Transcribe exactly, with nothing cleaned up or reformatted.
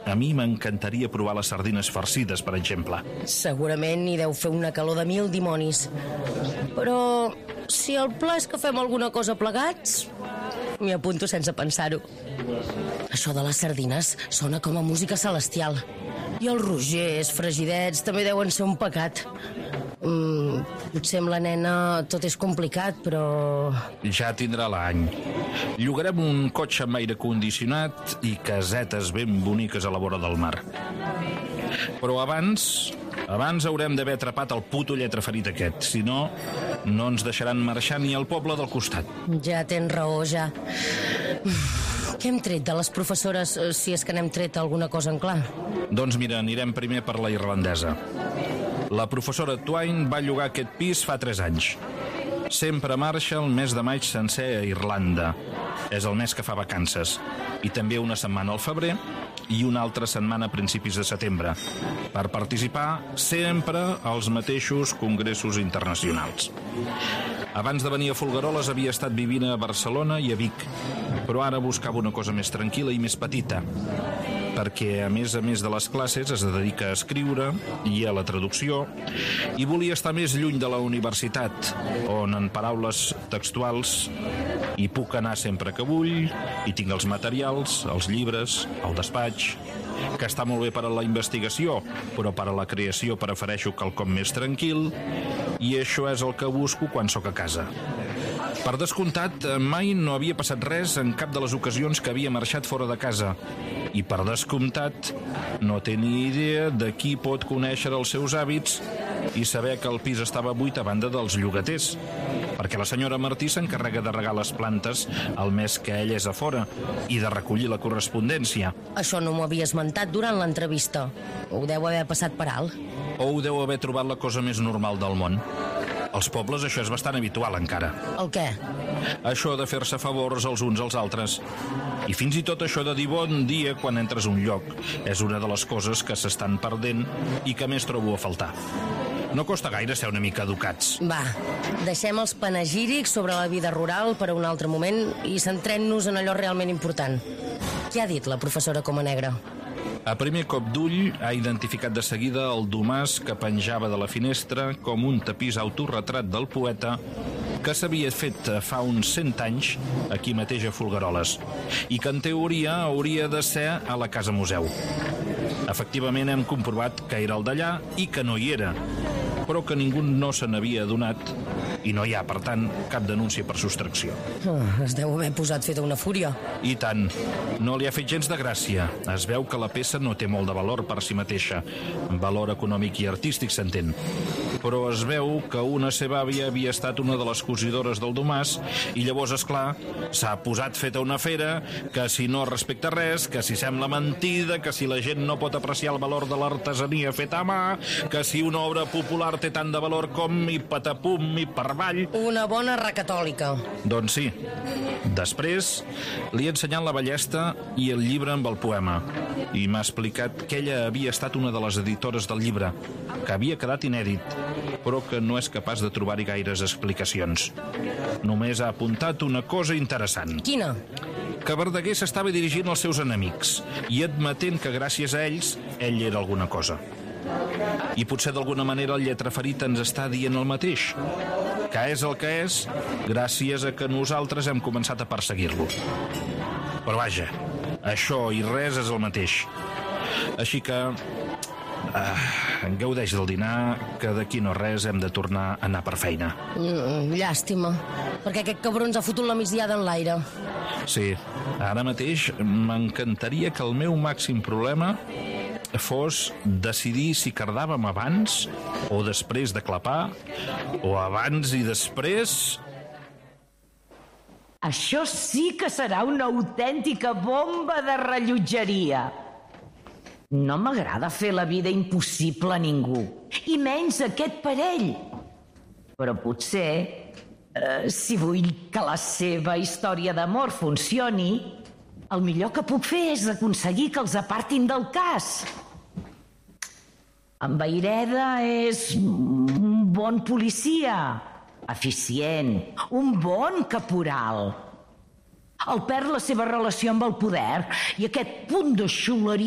A mi m'encantaria provar les sardines farcides, per exemple. Segurament hi deu fer una calor de mil dimonis. Però si el pla és que fem alguna cosa plegats, m'hi apunto sense pensar-ho. Això de les sardines sona com a música celestial. I els rogers, fregidets, també deuen ser un pecat. Mm, potser amb la nena tot és complicat, però... Ja tindrà l'any. Llogarem un cotxe amb aire condicionat i casetes ben boniques a la vora del mar. Però abans... Abans haurem d'haver atrapat el puto lletraferit aquest. Si no, no ens deixaran marxar ni al poble del costat. Ja tens raó, ja. Què hem tret de les professores, si és que n'hem tret alguna cosa en clar? Doncs mira, anirem primer per la irlandesa. La professora Twain va llogar aquest pis fa tres anys. Sempre marxa el mes de maig sencer a Irlanda. És el mes que fa vacances. I també una setmana al febrer i una altra setmana a principis de setembre, per participar sempre als mateixos congressos internacionals. Abans de venir a Folgueroles havia estat vivint a Barcelona i a Vic, però ara buscava una cosa més tranquil·la i més petita, perquè a més a més de les classes es dedica a escriure i a la traducció i volia estar més lluny de la universitat, on en paraules textuals hi puc anar sempre que vull, hi tinc els materials, els llibres, el despatx, que està molt bé per a la investigació, però per a la creació prefereixo quelcom més tranquil, i això és el que busco quan sóc a casa. Per descomptat, mai no havia passat res en cap de les ocasions que havia marxat fora de casa, i per descomptat no té ni idea de qui pot conèixer els seus hàbits i saber que el pis estava buit a banda dels llogaters, perquè la senyora Martí s'encarrega de regar les plantes el mes que ell és a fora i de recollir la correspondència. Això no m'ho havia esmentat durant l'entrevista. Ho deu haver passat per alt. O ho deu haver trobat la cosa més normal del món. Als pobles això és bastant habitual encara. El què? Això de fer-se favors els uns als altres. I fins i tot això de dir bon dia quan entres a un lloc és una de les coses que s'estan perdent i que més trobo a faltar. No costa gaire ser una mica educats. Va, deixem els panegírics sobre la vida rural per a un altre moment i centrem-nos en allò realment important. Què ha dit la professora Comanegra? A primer cop d'ull ha identificat de seguida el domàs que penjava de la finestra com un tapís autorretrat del poeta que s'havia fet fa uns cent anys aquí mateix a Folgueroles i que en teoria hauria de ser a la Casa Museu. Efectivament hem comprovat que era el d'allà i que no hi era, però que ningú no se n'havia adonat i no hi ha, per tant, cap denúncia per sostracció. Oh, es deu haver posat feta una fúria. I tant. No li ha fet gens de gràcia. Es veu que la peça no té molt de valor per si mateixa. Valor econòmic i artístic, s'entén. Però es veu que una seva àvia havia estat una de les cosidores del domàs i llavors, esclar, s'ha posat feta una fera que si no respecta res, que si sembla mentida, que si la gent no pot apreciar el valor de l'artesania feta a mà, que si una obra popular té tant de valor com i patapum i per avall. Una bona recatòlica. Doncs sí. Després li he ensenyat la ballesta i el llibre amb el poema i m'ha explicat que ella havia estat una de les editores del llibre, que havia quedat inèdit, però que no és capaç de trobar-hi gaires explicacions. Només ha apuntat una cosa interessant. Quina? Que Verdaguer s'estava dirigint als seus enemics i admetent que gràcies a ells ell era alguna cosa. I potser d'alguna manera el lletraferit ens està dient el mateix, que és el que és gràcies a que nosaltres hem començat a perseguir-lo. Però vaja, això i res és el mateix. Així que uh, gaudeix del dinar, que d'aquí no res hem de tornar a anar per feina. Mm, llàstima, perquè aquest cabron ens ha fotut la migdiada en l'aire. Sí, ara mateix m'encantaria que el meu màxim problema fos decidir si cardàvem abans o després de clapar, o abans i després... Això sí que serà una autèntica bomba de rellotgeria. No m'agrada fer la vida impossible a ningú, i menys a aquest parell. Però potser, eh, si vull que la seva història d'amor funcioni, el millor que puc fer és aconseguir que els apartin del cas. En Vayreda és un bon policia, eficient, un bon caporal. El perd la seva relació amb el poder i aquest punt de xuleria